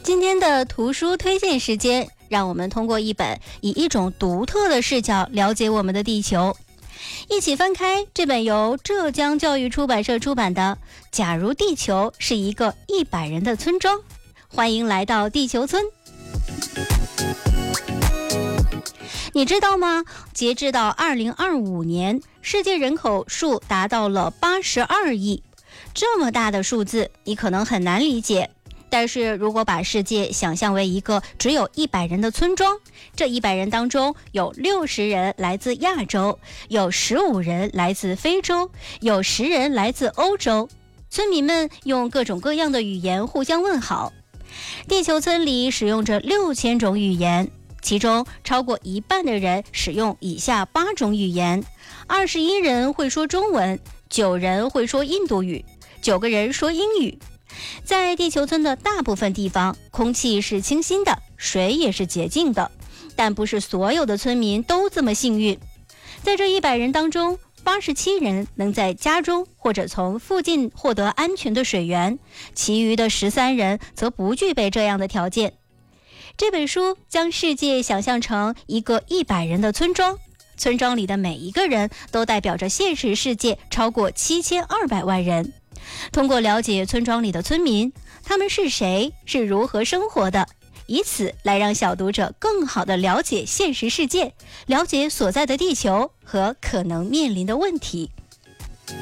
今天的图书推荐时间，让我们通过一本以一种独特的视角了解我们的地球。一起翻开这本由浙江教育出版社出版的《假如地球是一个100人的村庄》，欢迎来到地球村。你知道吗？截至到2025年，世界人口数达到了82亿。这么大的数字，你可能很难理解。但是如果把世界想象为一个只有100人的村庄，这100人当中有60人来自亚洲，有15人来自非洲，有10人来自欧洲。村民们用各种各样的语言互相问好。地球村里使用着6000种语言，其中超过一半的人使用以下8种语言，21人会说中文，9人会说印度语，9个人说英语。在地球村的大部分地方，空气是清新的，水也是洁净的，但不是所有的村民都这么幸运。在这100人当中，87人能在家中或者从附近获得安全的水源，其余的13人则不具备这样的条件。这本书将世界想象成一个100人的村庄，村庄里的每一个人都代表着现实世界超过7200万人。通过了解村庄里的村民，他们是谁，是如何生活的，以此来让小读者更好地了解现实世界，了解所在的地球和可能面临的问题。